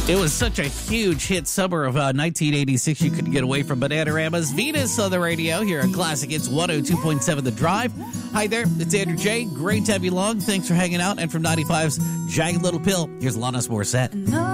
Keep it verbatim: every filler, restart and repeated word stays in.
It was such a huge hit summer of uh, nineteen eighty-six, you couldn't get away from Bananarama's Venus on the radio here on Classic Hits one oh two point seven The Drive. Hi there, it's Andrew J. Great to have you along. Thanks for hanging out. And from ninety-five's Jagged Little Pill, here's Alanis Morissette.